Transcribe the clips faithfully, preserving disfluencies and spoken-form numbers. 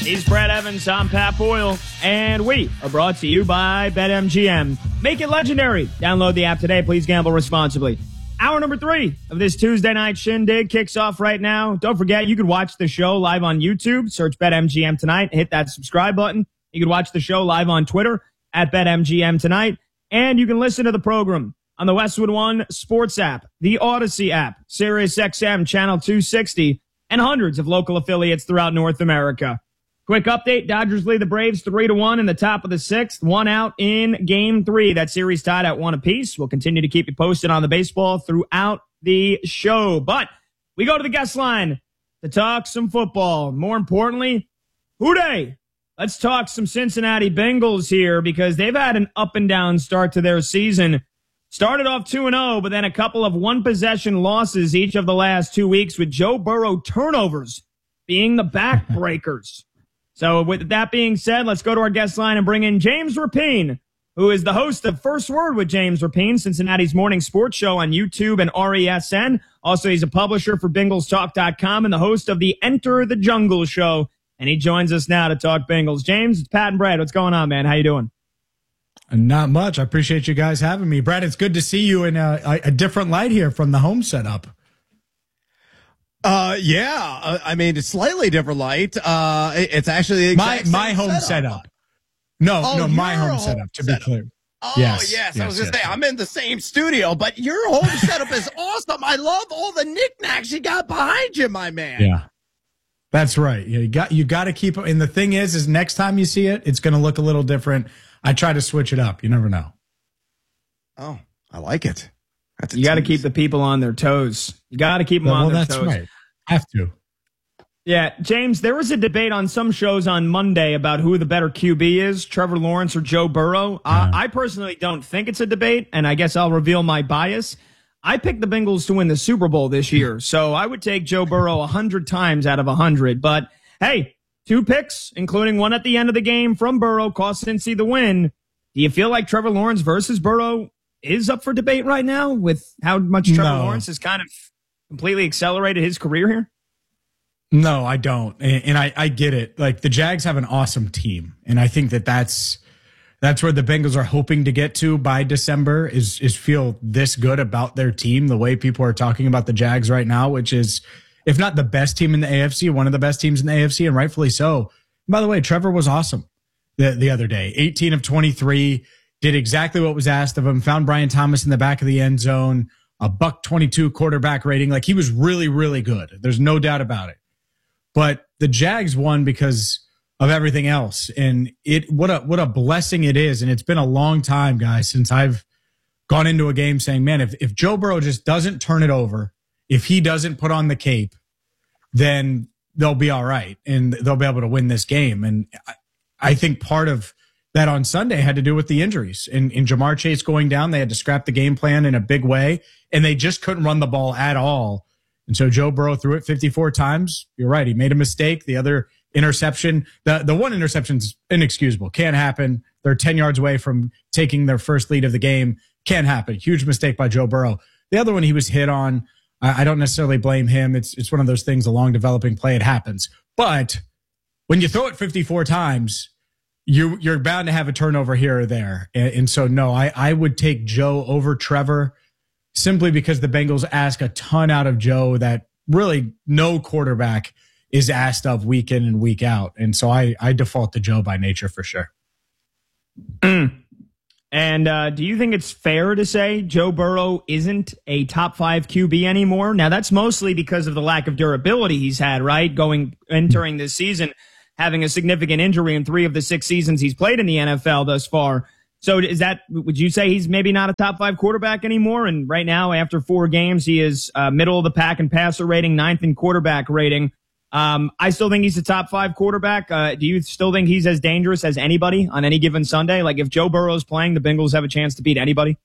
He's Brad Evans, I'm Pat Boyle, and we are brought to you by BetMGM. Make it legendary. Download the app today. Please gamble responsibly. Hour number three of this Tuesday night shindig kicks off right now. Don't forget, you can watch the show live on YouTube. Search BetMGM Tonight. Hit that subscribe button. You can watch the show live on Twitter at BetMGM Tonight. And you can listen to the program on the Westwood One Sports app, the Odyssey app, SiriusXM Channel two sixty, and hundreds of local affiliates throughout North America. Quick update, Dodgers lead the Braves three to one in the top of the sixth, one out in game three. That series tied at one apiece. We'll continue to keep you posted on the baseball throughout the show. But we go to the guest line to talk some football. More importantly, who dey? Let's talk some Cincinnati Bengals here because they've had an up and down start to their season. Started off two and oh, but then a couple of one-possession losses each of the last two weeks with Joe Burrow turnovers being the backbreakers. So with that being said, let's go to our guest line and bring in James Rapien, who is the host of First Word with James Rapien, Cincinnati's morning sports show on YouTube and R E S N. Also, he's a publisher for Bengals Talk dot com and the host of the Enter the Jungle show. And he joins us now to talk Bengals. James, it's Pat and Brad. What's going on, man? How you doing? Not much. I appreciate you guys having me. Brad, it's good to see you in a, a, a different light here from the home setup. Uh, yeah, uh, I mean, it's slightly different light. Uh, it's actually the my my home setup. setup. No, oh, no, my home, home setup. To setup. be clear. Oh yes, yes, yes I was gonna yes, say yes. I'm in the same studio, but your home setup is awesome. I love all the knickknacks you got behind you, my man. Yeah, that's right. You got you got to keep it. And the thing is, is next time you see it, it's going to look a little different. I try to switch it up. You never know. Oh, I like it. That's you got to keep the people on their toes. You got to keep them well, on well, their that's toes. Right. Have to. Yeah, James, there was a debate on some shows on Monday about who the better Q B is, Trevor Lawrence or Joe Burrow. Uh, I personally don't think it's a debate, and I guess I'll reveal my bias. I picked the Bengals to win the Super Bowl this year, so I would take Joe Burrow one hundred times out of one hundred. But, hey, two picks, including one at the end of the game from Burrow, cost Cincy the win. Do you feel like Trevor Lawrence versus Burrow is up for debate right now with how much Trevor no. Lawrence has kind of completely accelerated his career here? No, I don't. And, and I, I get it. Like the Jags have an awesome team. And I think that that's, that's where the Bengals are hoping to get to by December is, is feel this good about their team. The way people are talking about the Jags right now, which is, if not the best team in the A F C, one of the best teams in the A F C, and rightfully so. By the way, Trevor was awesome the, the other day. eighteen of twenty-three, did exactly what was asked of him, found Brian Thomas in the back of the end zone, a buck twenty-two quarterback rating. Like he was really, really good. There's no doubt about it. But the Jags won because of everything else. And it what a what a blessing it is. And it's been a long time, guys, since I've gone into a game saying, man, if, if Joe Burrow just doesn't turn it over, if he doesn't put on the cape, then they'll be all right. And they'll be able to win this game. And I, I think part of that on Sunday had to do with the injuries. And in Jamar Chase going down, they had to scrap the game plan in a big way. And they just couldn't run the ball at all. And so Joe Burrow threw it fifty-four times. You're right. He made a mistake. The other interception, the, the one interception's inexcusable. Can't happen. They're ten yards away from taking their first lead of the game. Can't happen. Huge mistake by Joe Burrow. The other one he was hit on, I, I don't necessarily blame him. It's, it's one of those things, a long developing play. It happens. But when you throw it fifty-four times, you, you're bound to have a turnover here or there. And, and so, no, I, I would take Joe over Trevor, simply because the Bengals ask a ton out of Joe that really no quarterback is asked of week in and week out. And so I, I default to Joe by nature for sure. Mm. And uh, do you think it's fair to say Joe Burrow isn't a top five Q B anymore? Now, that's mostly because of the lack of durability he's had, right? Going, entering this season, having a significant injury in three of the six seasons he's played in the N F L thus far. So is that, would you say he's maybe not a top five quarterback anymore? And right now, after four games, he is uh, middle of the pack in passer rating, ninth in quarterback rating. Um, I still think he's a top five quarterback. Uh, do you still think he's as dangerous as anybody on any given Sunday? Like if Joe Burrow's playing, the Bengals have a chance to beat anybody?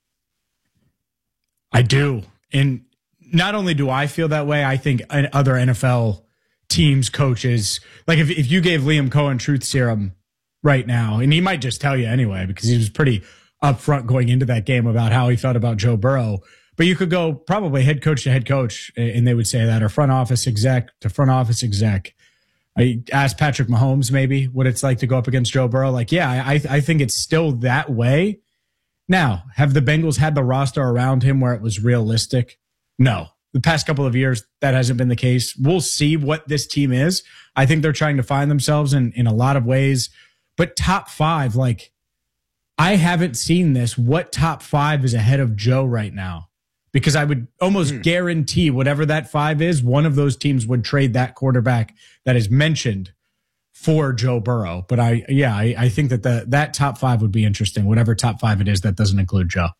I do. And not only do I feel that way, I think other N F L teams, coaches, like if, if you gave Liam Cohen truth serum right now, and he might just tell you anyway, because he was pretty upfront going into that game about how he felt about Joe Burrow. But you could go probably head coach to head coach, and they would say that, or front office exec to front office exec. I asked Patrick Mahomes maybe what it's like to go up against Joe Burrow. Like, yeah, I, I think it's still that way. Now, have the Bengals had the roster around him where it was realistic? No. The past couple of years, that hasn't been the case. We'll see what this team is. I think they're trying to find themselves in, in a lot of ways. But top five, like, I haven't seen this. What top five is ahead of Joe right now? Because I would almost mm. guarantee whatever that five is, one of those teams would trade that quarterback that is mentioned for Joe Burrow. But I, yeah, I, I think that the that top five would be interesting, whatever top five it is that doesn't include Joe.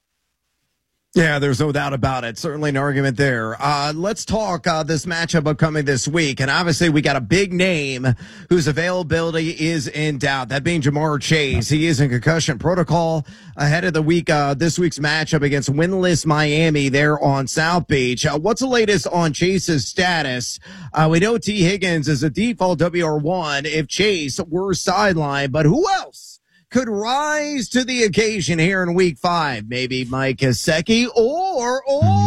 Yeah, there's no doubt about it. Certainly an argument there. Uh, let's talk uh, this matchup upcoming this week. And obviously we got a big name whose availability is in doubt, that being Ja'Marr Chase. He is in concussion protocol ahead of the week, uh, this week's matchup against winless Miami there on South Beach. Uh, what's the latest on Chase's status? Uh, we know T. Higgins is a default W R one if Chase were sidelined, but who else could rise to the occasion here in week five? Maybe Mike Gesicki or,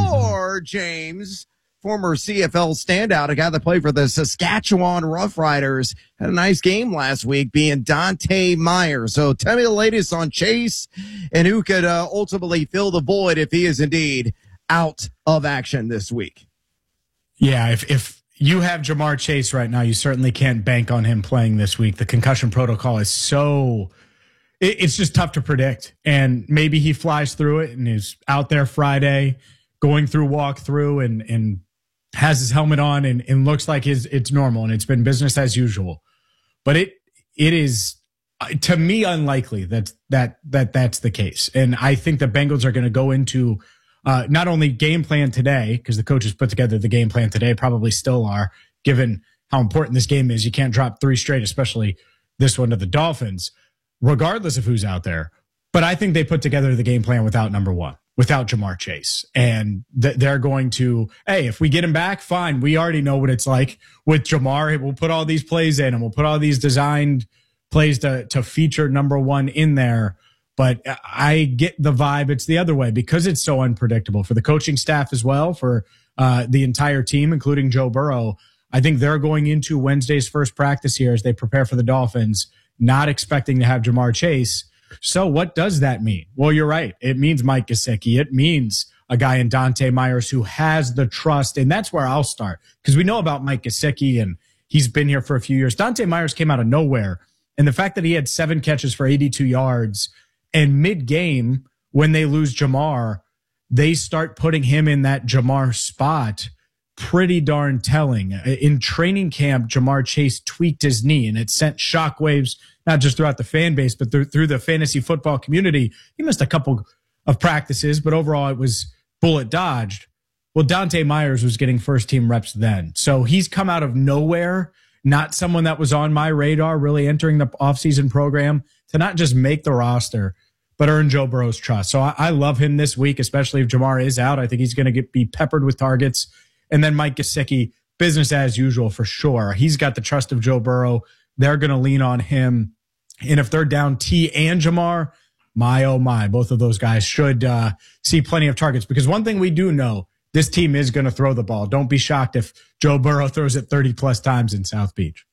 or James, former C F L standout, a guy that played for the Saskatchewan Roughriders, had a nice game last week, being Dante Myers. So tell me the latest on Chase and who could uh, ultimately fill the void if he is indeed out of action this week. Yeah, if, if you have Ja'Marr Chase right now, you certainly can't bank on him playing this week. The concussion protocol is so... it's just tough to predict. And maybe he flies through it and is out there Friday going through walkthrough and, and has his helmet on and, and looks like his, it's normal and it's been business as usual. But it, it is, to me, unlikely that, that, that that's the case. And I think the Bengals are going to go into uh, not only game plan today, because the coaches put together the game plan today, probably still are, given how important this game is. You can't drop three straight, especially this one to the Dolphins, regardless of who's out there. But I think they put together the game plan without number one, without Ja'Marr Chase. And th- they're going to, hey, if we get him back, fine. We already know what it's like with Ja'Marr. We'll put all these plays in and we'll put all these designed plays to, to feature number one in there. But I get the vibe it's the other way because it's so unpredictable for the coaching staff as well, for uh, the entire team, including Joe Burrow. I think they're going into Wednesday's first practice here as they prepare for the Dolphins, not expecting to have Ja'Marr Chase. So what does that mean? Well, you're right. It means Mike Gesicki. It means a guy in Dante Myers who has the trust. And that's where I'll start because we know about Mike Gesicki and he's been here for a few years. Dante Myers came out of nowhere. And the fact that he had seven catches for eighty-two yards and mid-game when they lose Ja'Marr, they start putting him in that Ja'Marr spot. Pretty darn telling. In training camp, Ja'Marr Chase tweaked his knee and it sent shockwaves, not just throughout the fan base, but through, through the fantasy football community. He missed a couple of practices, but overall it was bullet dodged. Well, Dante Myers was getting first team reps then. So he's come out of nowhere, not someone that was on my radar really entering the offseason program to not just make the roster, but earn Joe Burrow's trust. So I, I love him this week, especially if Ja'Marr is out. I think he's going to get be peppered with targets. And then Mike Gesicki, business as usual for sure. He's got the trust of Joe Burrow. They're going to lean on him. And if they're down T and Ja'Marr, my, oh my, both of those guys should uh, see plenty of targets. Because one thing we do know, this team is going to throw the ball. Don't be shocked if Joe Burrow throws it thirty plus times in South Beach.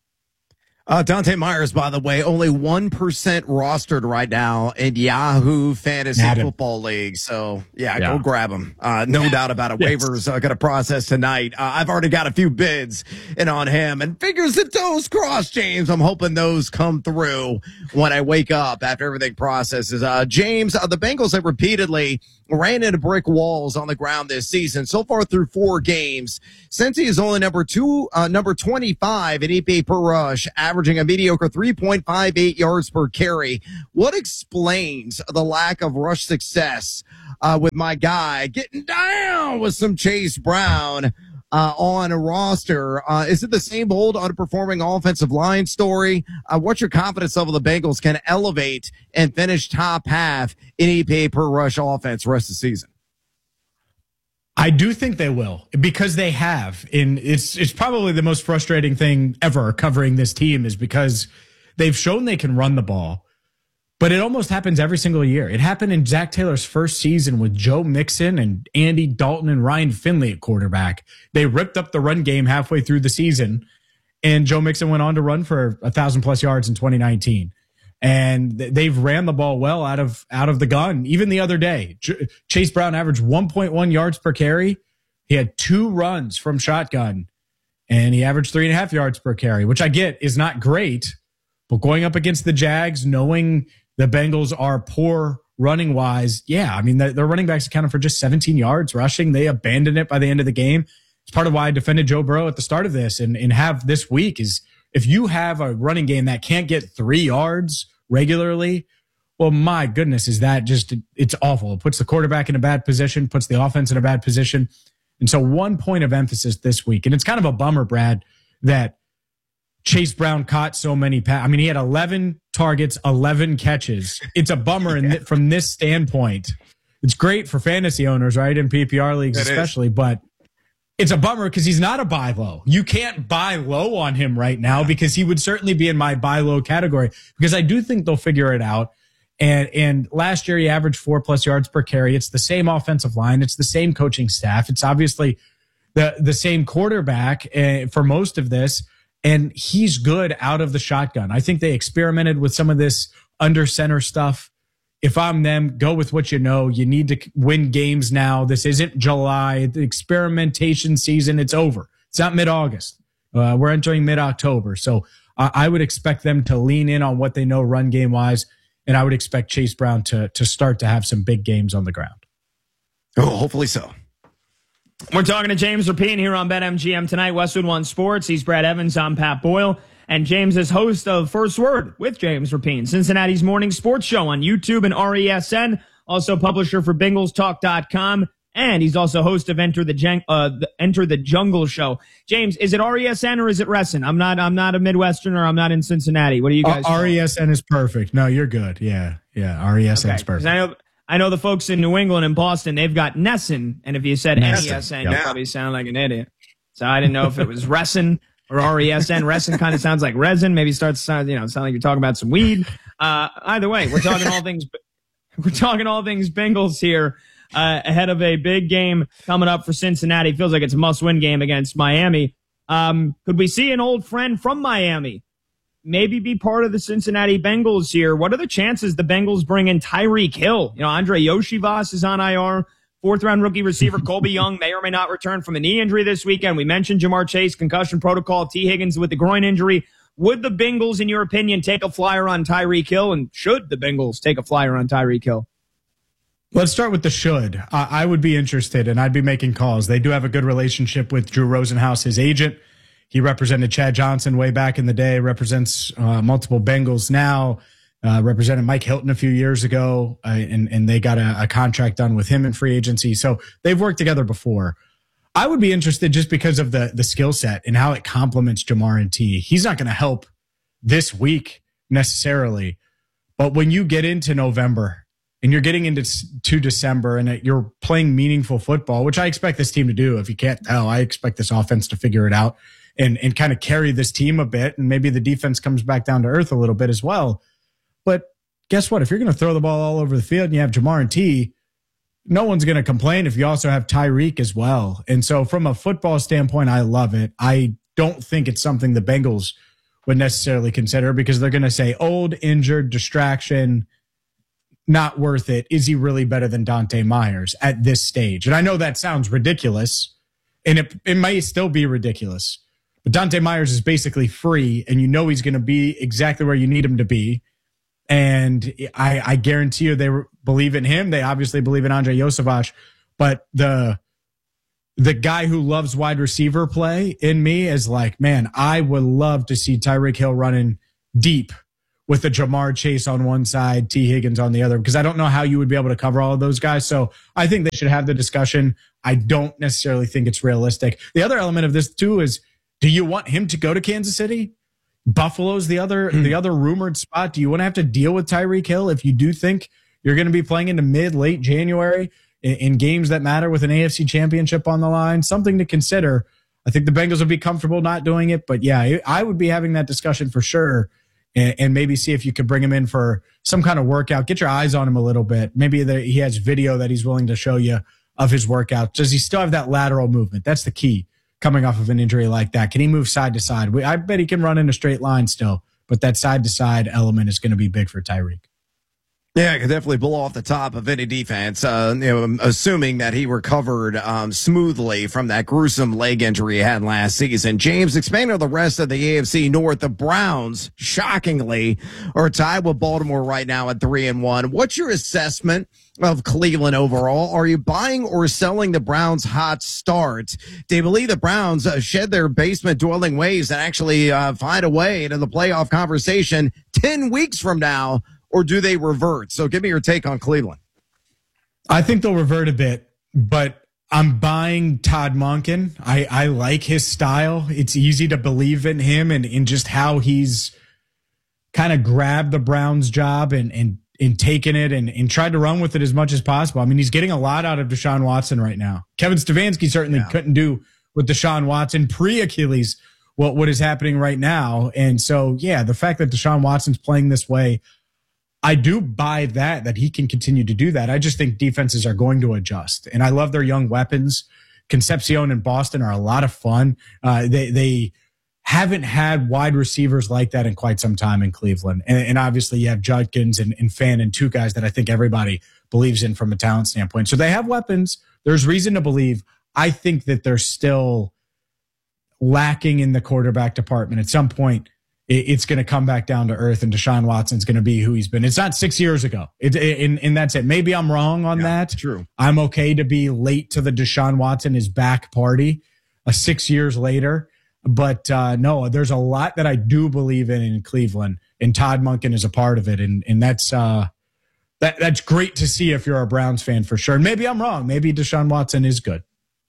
Uh, Dante Myers, by the way, only one percent rostered right now in Yahoo Fantasy Football League. So, yeah, yeah. go grab him. Uh, no doubt about it. Yes. Waivers are going to process tonight. Uh, I've already got a few bids in on him. And fingers and toes crossed, James. I'm hoping those come through when I wake up after everything processes. Uh, James, uh, the Bengals have repeatedly ran into brick walls on the ground this season. So far through four games, Cincy is only number two, uh, number twenty-five in E P A per rush, averaging a mediocre three point five eight yards per carry. What explains the lack of rush success uh, with my guy getting down with some Chase Brown uh, on a roster? Uh, is it the same old underperforming offensive line story? Uh, what's your confidence level the Bengals can elevate and finish top half in E P A per rush offense rest of the season? I do think they will because they have. And it's it's probably the most frustrating thing ever covering this team is because they've shown they can run the ball, but it almost happens every single year. It happened in Zach Taylor's first season with Joe Mixon and Andy Dalton and Ryan Finley at quarterback. They ripped up the run game halfway through the season, And Joe Mixon went on to run for a thousand plus yards in twenty nineteen. And they've ran the ball well out of out of the gun. Even the other day, Chase Brown averaged one point one yards per carry. He had two runs from shotgun, and he averaged three and a half yards per carry, which I get is not great. But going up against the Jags, knowing the Bengals are poor running wise, yeah, I mean, their running backs accounted for just seventeen yards rushing. They abandoned it by the end of the game. It's part of why I defended Joe Burrow at the start of this and, and have this week is if you have a running game that can't get three yards regularly, well, my goodness, is that just, it's awful. It puts the quarterback in a bad position, puts the offense in a bad position. And so one point of emphasis this week, and it's kind of a bummer, Brad, that Chase Brown caught so many passes. I mean, he had eleven targets, eleven catches. It's a bummer in th- from this standpoint. It's great for fantasy owners, right, in P P R leagues it especially, is. But it's a bummer because he's not a buy low. You can't buy low on him right now because he would certainly be in my buy low category because I do think they'll figure it out. And and last year he averaged four plus yards per carry. It's the same offensive line. It's the same coaching staff. It's obviously the, the same quarterback uh, for most of this. And he's good out of the shotgun. I think they experimented with some of this under center stuff. If I'm them, go with what you know. You need to win games now. This isn't July. The experimentation season, it's over. It's not mid-August. Uh, we're entering mid-October. So uh, I would expect them to lean in on what they know run game-wise, and I would expect Chase Brown to, to start to have some big games on the ground. Oh, hopefully so. We're talking to James Rapien here on BetMGM tonight, Westwood One Sports. He's Brad Evans. I'm Pat Boyle. And James is host of First Word with James Rapien, Cincinnati's morning sports show on YouTube and R E S N. Also publisher for Bengals Talk dot com. And he's also host of Enter the, Gen- uh, the Enter the Jungle Show. James, is it R E S N or is it Resson? I'm not I'm not a Midwesterner. I'm not in Cincinnati. What do you guys uh, R E S N is perfect. No, you're good. Yeah. Yeah. R E S N okay. is perfect. I know, I know the folks in New England and Boston, they've got Nesson. And if you said N E S N, yep. you probably sound like an idiot. So I didn't know if it was Resson or R E S N. Resson kind of sounds like resin. Maybe starts to sound, you know, sound like you're talking about some weed. Uh, either way, we're talking all things, we're talking all things Bengals here, uh, ahead of a big game coming up for Cincinnati. Feels like it's a must-win game against Miami. Um, could we see an old friend from Miami maybe be part of the Cincinnati Bengals here? What are the chances the Bengals bring in Tyreek Hill? You know, Andre Yoshivas is on I R. Fourth round rookie receiver Colby Young may or may not return from a knee injury this weekend. We mentioned Jamar Chase, concussion protocol, T. Higgins with the groin injury. Would the Bengals, in your opinion, take a flyer on Tyreek Hill? And should the Bengals take a flyer on Tyreek Hill? Let's start with the should. Uh, I would be interested, and I'd be making calls. They do have a good relationship with Drew Rosenhaus, his agent. He represented Chad Johnson way back in the day, represents uh, multiple Bengals now. Uh, represented Mike Hilton a few years ago, uh, and, and they got a, a contract done with him in free agency. So they've worked together before. I would be interested just because of the the skill set and how it complements Jamar and T. He's not going to help this week necessarily, but when you get into November and you're getting into to December and you're playing meaningful football, which I expect this team to do. If you can't tell, I expect this offense to figure it out and, and kind of carry this team a bit. And maybe the defense comes back down to earth a little bit as well. But guess what? If you're going to throw the ball all over the field and you have Jamar and T, no one's going to complain if you also have Tyreek as well. And so from a football standpoint, I love it. I don't think it's something the Bengals would necessarily consider because they're going to say old, injured, distraction, not worth it. Is he really better than Dante Myers at this stage? And I know that sounds ridiculous, and it, it may still be ridiculous. But Dante Myers is basically free, and you know he's going to be exactly where you need him to be. And I, I guarantee you they believe in him. They obviously believe in Andre Yoshivas. But the the guy who loves wide receiver play in me is like, man, I would love to see Tyreek Hill running deep with the Jamar Chase on one side, T. Higgins on the other, because I don't know how you would be able to cover all of those guys. So I think they should have the discussion. I don't necessarily think it's realistic. The other element of this, too, is do you want him to go to Kansas City? Buffalo's the other hmm. the other rumored spot. Do you want to have to deal with Tyreek Hill if you do think you're going to be playing into mid, late January in, in games that matter with an A F C championship on the line? Something to consider. I think the Bengals would be comfortable not doing it. But, yeah, I would be having that discussion for sure and, and maybe see if you could bring him in for some kind of workout. Get your eyes on him a little bit. Maybe the, he has video that he's willing to show you of his workout. Does he still have that lateral movement? That's the key. coming off of an injury like that. Can he move side to side? I bet he can run in a straight line still, but that side to side element is going to be big for Tyreek. Yeah, it could definitely blow off the top of any defense, uh, you know, assuming that he recovered um, smoothly from that gruesome leg injury he had last season. James, expanding on the rest of the A F C North, the Browns, shockingly, are tied with Baltimore right now at three and one. What's your assessment of Cleveland overall? Are you buying or selling the Browns' hot start? Do you believe the Browns uh, shed their basement-dwelling ways and actually uh, find a way into the playoff conversation ten weeks from now? Or do they revert? So give me your take on Cleveland. I think they'll revert a bit, but I'm buying Todd Monken. I, I like his style. It's easy to believe in him and in just how he's kind of grabbed the Browns job and, and, and taken it and, and tried to run with it as much as possible. I mean, he's getting a lot out of Deshaun Watson right now. Kevin Stefanski certainly yeah. couldn't do with Deshaun Watson pre-Achilles what, what is happening right now. And so, yeah, the fact that Deshaun Watson's playing this way, I do buy that, that he can continue to do that. I just think defenses are going to adjust. And I love their young weapons. Concepcion and Boston are a lot of fun. Uh, they they haven't had wide receivers like that in quite some time in Cleveland. And, and obviously you have Judkins and, and Fan and two guys that I think everybody believes in from a talent standpoint. So they have weapons. There's reason to believe. I think that they're still lacking in the quarterback department. At some point, it's going to come back down to earth, and Deshaun Watson's going to be who he's been. It's not six years ago. It, and, and that's it. Maybe I'm wrong on yeah, that. True. I'm okay to be late to the Deshaun Watson is back party uh, six years later. But uh, no, there's a lot that I do believe in in Cleveland, and Todd Monken is a part of it. And and that's uh, that that's great to see if you're a Browns fan for sure. And maybe I'm wrong. Maybe Deshaun Watson is good.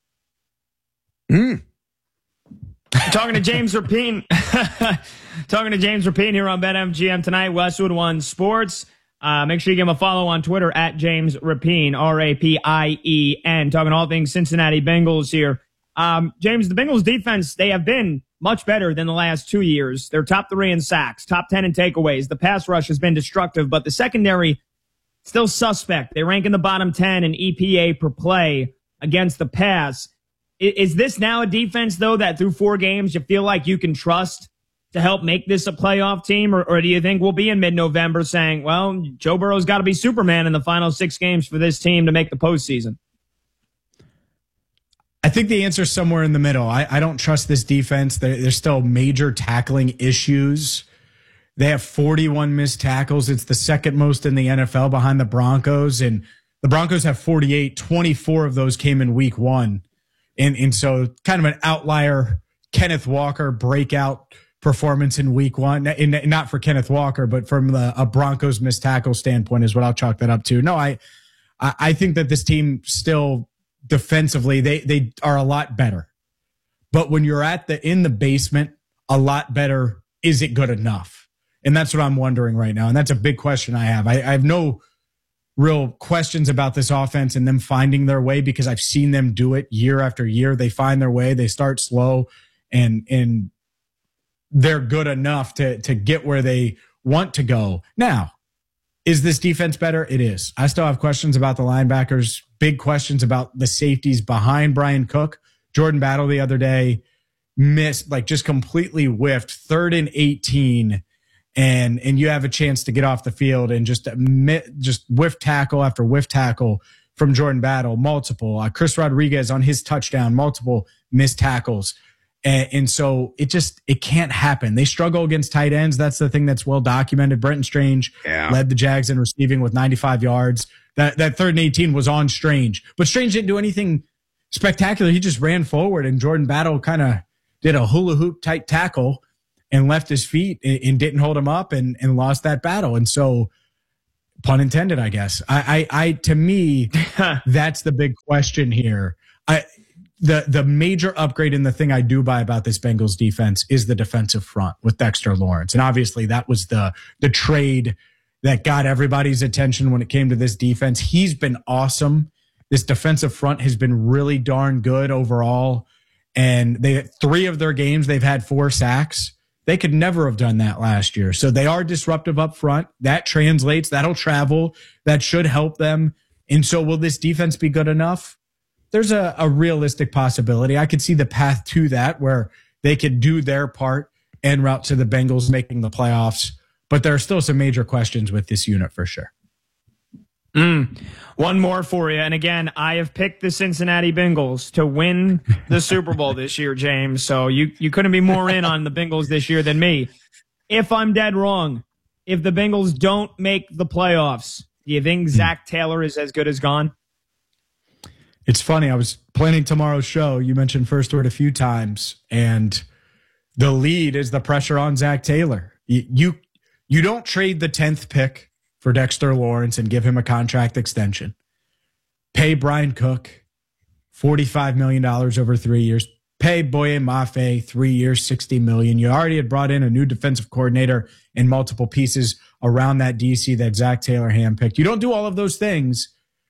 Hmm. Talking to James Rapien. Talking to James Rapien here on BetMGM tonight, Westwood One Sports. Uh, make sure you give him a follow on Twitter at James Rapien, R A P I E N. Talking all things Cincinnati Bengals here. Um, James, the Bengals defense, they have been much better than the last two years. They're top three in sacks, top ten in takeaways. The pass rush has been destructive, but the secondary, still suspect. They rank in the bottom ten in E P A per play against the pass. Is this now a defense, though, that through four games you feel like you can trust to help make this a playoff team? Or, or do you think we'll be in mid-November saying, well, Joe Burrow's got to be Superman in the final six games for this team to make the postseason? I think the answer is somewhere in the middle. I, I don't trust this defense. There, there's still major tackling issues. They have forty-one missed tackles. It's the second most in the N F L behind the Broncos. And the Broncos have forty-eight. twenty-four of those came in week one. And, and so kind of an outlier Kenneth Walker breakout performance in week one. And not for Kenneth Walker, but from the a Broncos missed tackle standpoint is what I'll chalk that up to. No, I I think that this team still defensively, they they are a lot better. But when you're at the in the basement, a lot better, is it good enough? And that's what I'm wondering right now. And that's a big question I have. I, I have no real questions about this offense and them finding their way because I've seen them do it year after year. They find their way. They start slow and and they're good enough to to get where they want to go. Now, is this defense better? It is. I still have questions about the linebackers, big questions about the safeties behind Brian Cook. Jordan Battle the other day missed, like just completely whiffed third and eighteen. And and you have a chance to get off the field and just just whiff tackle after whiff tackle from Jordan Battle, multiple. Uh, Chris Rodriguez on his touchdown, multiple missed tackles. And, and so it just, it can't happen. They struggle against tight ends. That's the thing that's well documented. Brenton Strange yeah. led the Jags in receiving with ninety-five yards. That that third and eighteen was on Strange. But Strange didn't do anything spectacular. He just ran forward, and Jordan Battle kind of did a hula hoop type tackle and left his feet and, and didn't hold him up and, and lost that battle. And so, pun intended, I guess. I, I, I to me, that's the big question here. I, the the major upgrade in the thing I do buy about this Bengals defense is the defensive front with Dexter Lawrence. And obviously that was the the trade that got everybody's attention when it came to this defense. He's been awesome. This defensive front has been really darn good overall. And they three of their games, they've had four sacks. They could never have done that last year. So they are disruptive up front. That translates. That'll travel. That should help them. And so will this defense be good enough? there's a, a realistic possibility. I could see the path to that where they could do their part en route to the Bengals making the playoffs. But there are still some major questions with this unit for sure. Mm. One more for you. And again, I have picked the Cincinnati Bengals to win the Super Bowl this year, James. So you, you couldn't be more in on the Bengals this year than me. If I'm dead wrong, if the Bengals don't make the playoffs, do you think Zach Taylor is as good as gone? It's funny. I was planning tomorrow's show. You mentioned First Word a few times, and the lead is the pressure on Zach Taylor. You, you, you don't trade the tenth pick for Dexter Lawrence and give him a contract extension. Pay Brian Cook forty-five million dollars over three years. Pay Boye Mafe three years, sixty million dollars. You already had brought in a new defensive coordinator and multiple pieces around that D C that Zach Taylor handpicked. You don't do all of those things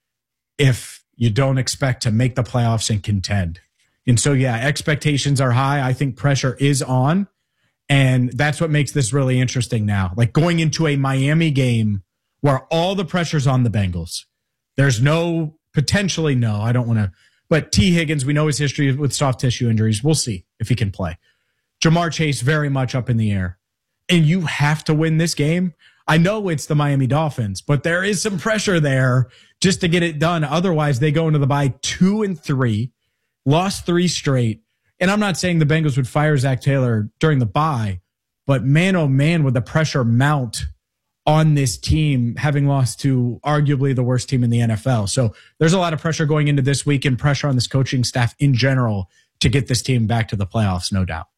if you don't expect to make the playoffs and contend. And so, yeah, expectations are high. I think pressure is on. And that's what makes this really interesting now. Like going into a Miami game where all the pressure's on the Bengals. There's no, potentially no, I don't want to, but T. Higgins, we know his history with soft tissue injuries. We'll see if he can play. Jamar Chase, very much up in the air. And you have to win this game. I know it's the Miami Dolphins, but there is some pressure there just to get it done. Otherwise, they go into the bye two and three, lost three straight. And I'm not saying the Bengals would fire Zach Taylor during the bye, but man, oh man, would the pressure mount on this team, having lost to arguably the worst team in the N F L. So there's a lot of pressure going into this week and pressure on this coaching staff in general to get this team back to the playoffs, no doubt.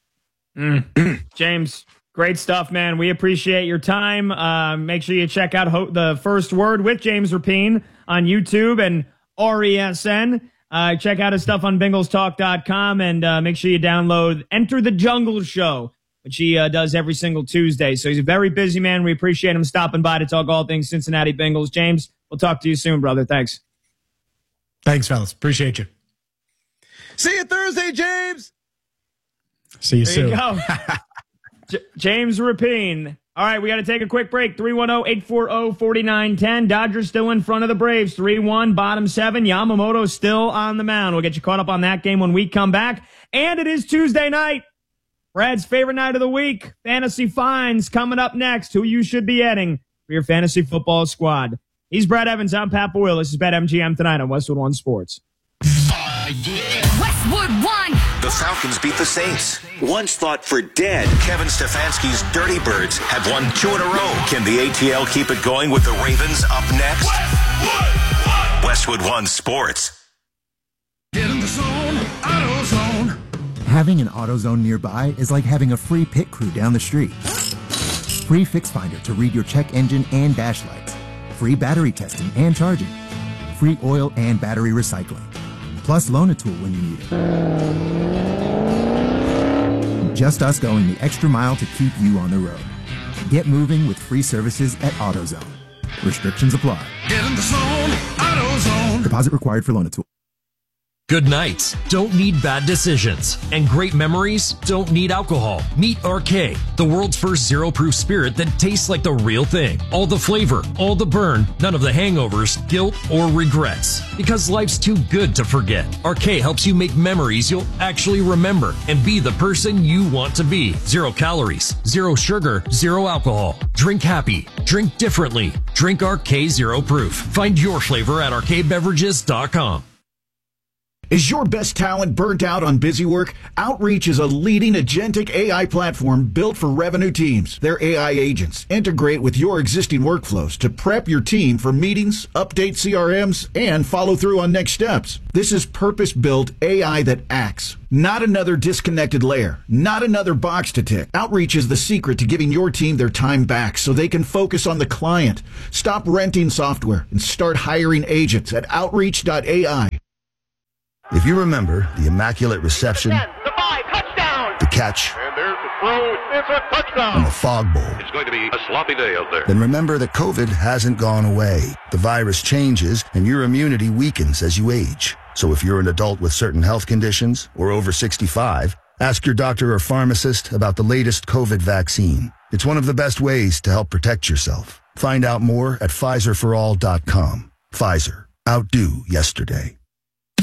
Mm. James, great stuff, man. We appreciate your time. Uh, make sure you check out Ho- the First Word with James Rapien on YouTube and R E S N. Uh, check out his stuff on Bengals Talk dot com, and uh, make sure you download Enter the Jungle Show, which he uh, does every single Tuesday. So he's a very busy man. We appreciate him stopping by to talk all things Cincinnati Bengals. James, we'll talk to you soon, brother. Thanks. Thanks, fellas. Appreciate you. See you Thursday, James. See you there soon. You go. J- James Rapien. All right, we got to take a quick break. three one zero, eight four zero, four nine one zero. Dodgers still in front of the Braves. three one, bottom seven. Yamamoto still on the mound. We'll get you caught up on that game when we come back. And it is Tuesday night. Brad's favorite night of the week. Fantasy Finds coming up next. Who you should be adding for your fantasy football squad. He's Brad Evans. I'm Pat Boyle. This is BetMGM tonight on Westwood One Sports. Westwood One. The Falcons beat the Saints. Once thought for dead, Kevin Stefanski's Dirty Birds have won two in a row. Can the A T L keep it going with the Ravens up next? Westwood One, Westwood One Sports. Get in the zone, AutoZone. Having an AutoZone nearby is like having a free pit crew down the street. Free Fix Finder to read your check engine and dash lights. Free battery testing and charging. Free oil and battery recycling. Plus loan a tool when you need it. Just us going the extra mile to keep you on the road. Get moving with free services at AutoZone. Restrictions apply. Get in the zone, AutoZone. Deposit required for loan a tool. Good nights don't need bad decisions, and great memories don't need alcohol. Meet R K, the world's first zero-proof spirit that tastes like the real thing. All the flavor, all the burn, none of the hangovers, guilt, or regrets. Because life's too good to forget. R K helps you make memories you'll actually remember and be the person you want to be. Zero calories, zero sugar, zero alcohol. Drink happy, drink differently. Drink R K Zero Proof. Find your flavor at R K beverages dot com. Is your best talent burnt out on busy work? Outreach is a leading agentic A I platform built for revenue teams. Their A I agents integrate with your existing workflows to prep your team for meetings, update C R Ms, and follow through on next steps. This is purpose-built A I that acts. Not another disconnected layer. Not another box to tick. Outreach is the secret to giving your team their time back so they can focus on the client. Stop renting software and start hiring agents at outreach dot A I. If you remember the immaculate reception, ten, the five, touchdown. The catch, and there's the throw, it's a touchdown. And the fog bowl, it's going to be a sloppy day out there. Then remember that COVID hasn't gone away. The virus changes and your immunity weakens as you age. So if you're an adult with certain health conditions or over sixty-five, ask your doctor or pharmacist about the latest COVID vaccine. It's one of the best ways to help protect yourself. Find out more at Pfizer for all dot com. Pfizer. Outdo yesterday.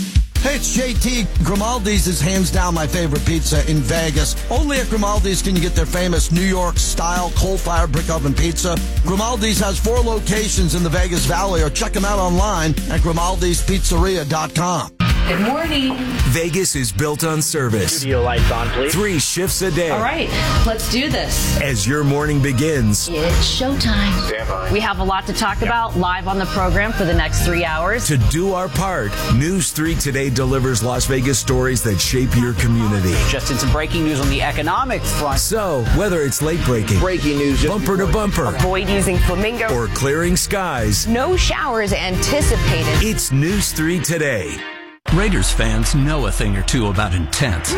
Hey, it's J T. Grimaldi's is hands down my favorite pizza in Vegas. Only at Grimaldi's can you get their famous New York-style coal-fired brick oven pizza. Grimaldi's has four locations in the Vegas Valley, or check them out online at grimaldi's pizzeria dot com. Good morning. Vegas is built on service. Studio lights on, please. Three shifts a day. All right, let's do this. As your morning begins, it's showtime. Stand by. We have a lot to talk about live on the program for the next three hours. To do our part, News three Today delivers Las Vegas stories that shape your community. Just in some breaking news on the economic front. So, whether it's late breaking, breaking news, bumper to bumper, avoid using flamingo, or clearing skies, no showers anticipated. It's News three Today. Raiders fans know a thing or two about intense.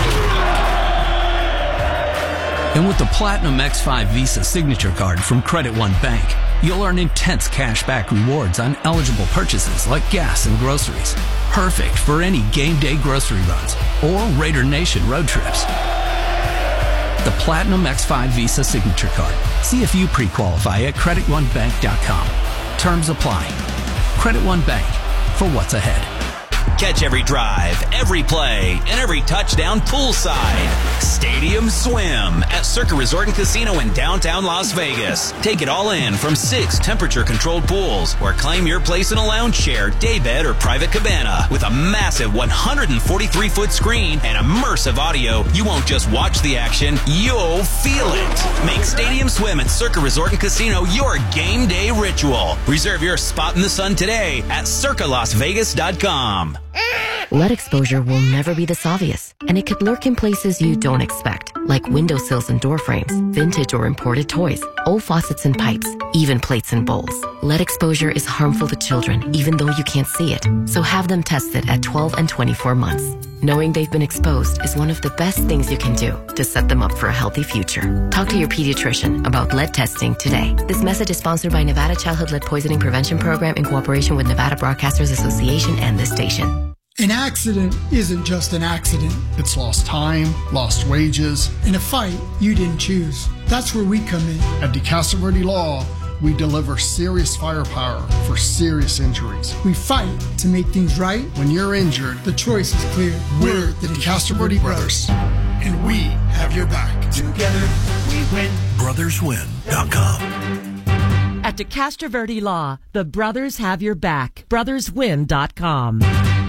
And with the Platinum X five Visa Signature Card from Credit One Bank, you'll earn intense cashback rewards on eligible purchases like gas and groceries. Perfect for any game day grocery runs or Raider Nation road trips. The Platinum X five Visa Signature Card. See if you pre-qualify at credit one bank dot com. Terms apply. Credit One Bank, for what's ahead. Catch every drive, every play, and every touchdown poolside. Stadium Swim at Circa Resort and Casino in downtown Las Vegas. Take it all in from six temperature-controlled pools, or claim your place in a lounge chair, daybed, or private cabana. With a massive one hundred forty-three foot screen and immersive audio, you won't just watch the action, you'll feel it. Make Stadium Swim at Circa Resort and Casino your game day ritual. Reserve your spot in the sun today at circa las vegas dot com. L E D exposure will never be this obvious, and it could lurk in places you don't expect, like windowsills and door frames, vintage or imported toys, old faucets and pipes, even plates and bowls. L E D exposure is harmful to children, even though you can't see it, so have them tested at twelve and twenty-four months. Knowing they've been exposed is one of the best things you can do to set them up for a healthy future. Talk to your pediatrician about L E D testing today. This message is sponsored by Nevada Childhood Lead Poisoning Prevention Program in cooperation with Nevada Broadcasters Association and this station. An accident isn't just an accident. It's lost time, lost wages, and a fight you didn't choose. That's where we come in. At DeCastro Verde Law, we deliver serious firepower for serious injuries. We fight to make things right. When you're injured, the choice is clear. We're the DeCastro Verde Brothers, and we have your back. Together, we win. brothers win dot com. At DeCastro Verde Law, the brothers have your back. brothers win dot com.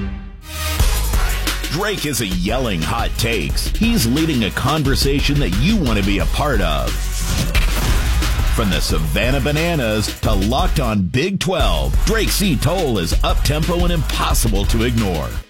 Drake isn't yelling hot takes. He's leading a conversation that you want to be a part of. From the Savannah Bananas to Locked On Big twelve, Drake C. Toll is up-tempo and impossible to ignore.